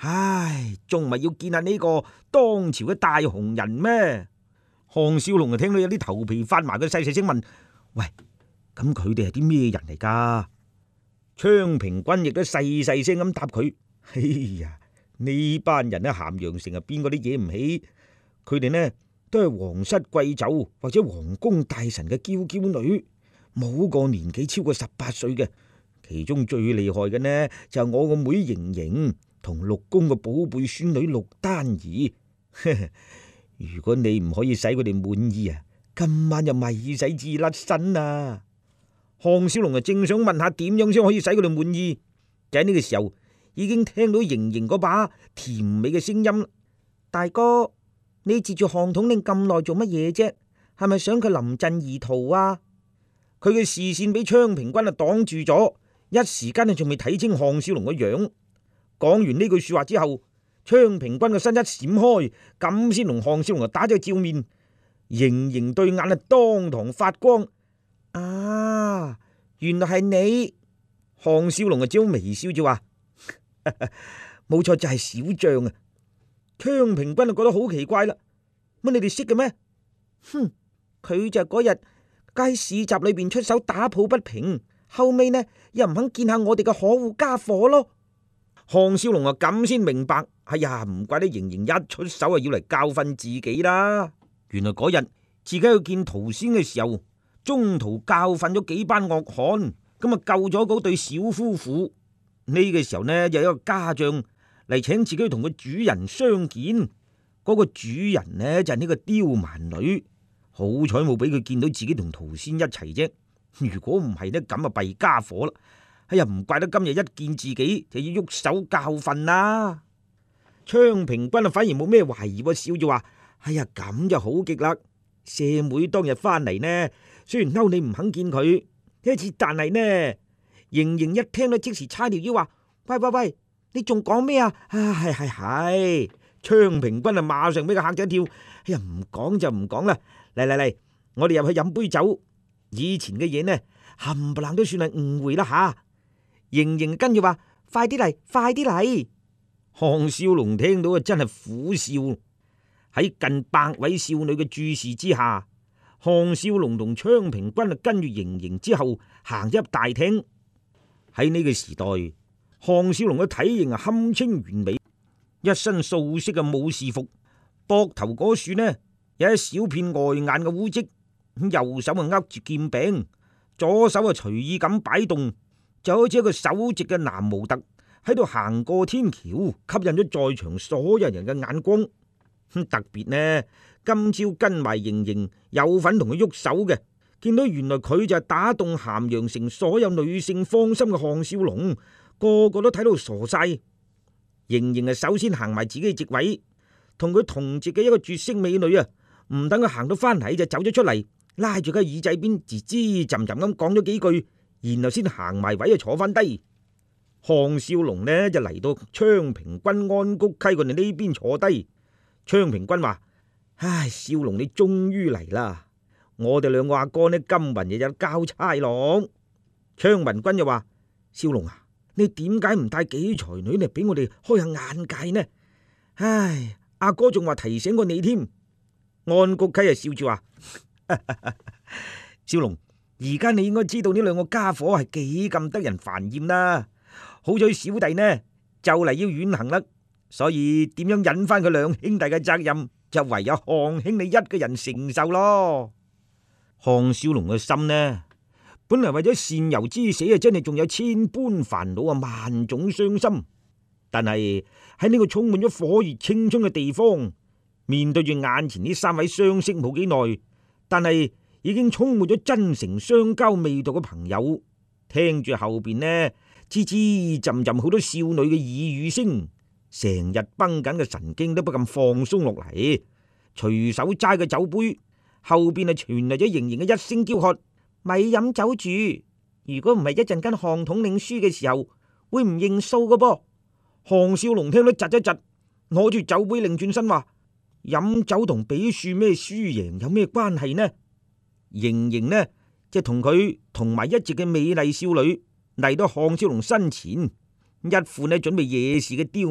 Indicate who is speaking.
Speaker 1: 唉，仲唔係要見下呢個當朝嘅大紅人咩？項少龍就聽到有啲頭皮發麻嘅細細聲問：喂，咁佢哋係啲咩人嚟噶？昌平君亦都細細聲咁答佢：哎呀，呢班人喺咸陽城啊，邊個都惹唔起。佢哋呢都係皇室貴胄或者皇宮大臣嘅嬌嬌女，冇個年紀超過18歲嘅。其中最厲害嘅呢就係我個妹盈盈同六公嘅寶貝孫女陸丹兒。如果你唔可以使佢哋滿意啊，今晚就咪使至甩身啊！項少龍啊，正想問下點樣先可以使佢哋滿意，就喺呢個時候已經聽到盈盈嗰把甜美嘅聲音。大哥，你截住項統領咁耐做乜嘢啫？係咪想佢臨陣而逃啊？佢嘅視線俾昌平君啊擋住咗，一時間啊仲未睇清項少龍嘅樣。講完呢句說話之後，昌平君嘅身一閃開，咁先同項少龍啊打咗個照面。盈盈對眼啊當堂發光。啊，原來係你！項少龍啊只好微笑住話：冇錯，就係小將啊！昌平君啊覺得好奇怪啦，乜你哋識嘅咩？哼，佢就嗰日喺市集裏邊出手打抱不平，後尾呢又唔肯見下我哋嘅可惡家伙咯。項少龍啊咁先明白，哎呀，唔怪得盈盈一出手啊要嚟教訓自己啦。原來嗰日自己去見屠仙嘅時候，中途教訓咗幾班惡漢，咁啊救咗嗰對小夫婦。呢個時候呢，有一個家將嚟請自己同個主人相見。嗰個主人呢就係呢個刁蠻女，好彩冇俾佢見到自己同屠仙一齊啫。如果唔係呢，咁啊弊家伙啦。哎呀，唔怪得今日一見自己就要喐手教訓啦。昌平君啊反而冇咩懷疑，笑住話：哎呀，咁就好極啦。舍妹當日翻嚟呢，雖然嬲你唔肯見佢一次，但係呢，盈盈一聽到即時叉條腰話：喂喂喂，你仲講咩啊？係。昌平君啊馬上俾佢嚇咗一跳。哎呀，唔講就唔講啦，嚟，我哋入去飲杯酒。以前嘅嘢呢，冚唪唥都算係誤會啦吓。盈盈跟住話：快啲嚟，快啲嚟！項少龍聽到啊真係苦笑。喺近100位少女嘅注視之下，項少龍同昌平君啊跟住盈盈之後行入大廳。喺呢個時代，項少龍嘅體型啊堪稱完美，一身素色嘅武士服，膊頭嗰處呢有一小片礙眼嘅污跡，右手啊握住劍柄，左手啊隨意咁擺動，就好似一個手直嘅男模特喺度行過天橋，吸引咗在場所有人嘅眼光。特別呢，今朝跟埋盈盈有份同佢喐手嘅，見到原來佢就係打動咸陽城所有女性芳心嘅項少龍，個個都睇到傻晒。盈盈啊首先行埋自己嘅席位，同佢同席嘅一個絕色美女啊，唔等佢行到翻嚟就走咗出嚟，拉住佢耳仔邊吱吱浸浸咁講咗幾句，然後先行埋位就坐翻低。項少龍呢就嚟到昌平君安谷溪佢哋呢邊坐低。昌平君話：唉，少龍你終於嚟啦！我哋兩個阿哥呢今日日日交差咯。昌文君又話：少龍啊，你點解唔帶幾才女嚟俾我哋開下眼界呢？唉，阿哥仲話提醒過你添。安谷溪啊笑住話：少龍，而家你應該知道呢兩個家伙係幾咁得人煩厭啦。好在小弟呢就嚟要遠行啦，所以點樣引翻佢兩兄弟嘅責任，就唯有項兄你一個人承受咯。項少龍嘅心呢，本嚟為咗善柔之死啊，真係仲有千般煩惱啊，萬種傷心。但係喺呢個充滿咗火熱青春嘅地方，面對住眼前呢3位相識冇幾耐，但係已經充滿咗真誠相交味道嘅朋友，聽住後邊呢吱吱浸浸好多少女嘅耳語聲，成日繃緊嘅神經都不禁放鬆落嚟。隨手揸個酒杯，後邊啊傳嚟咗盈盈嘅一聲嬌喝：咪飲酒住！如果唔係一陣間項統領輸嘅時候，會唔認數㗎噃。項少龍聽到窒一窒，攞住酒杯擰轉身話：飲酒同比輸咩輸贏有咩關係呢？盈盈呢，即係同佢同埋一直嘅美麗少女嚟到項少龍身前，一副呢準備惹事嘅刁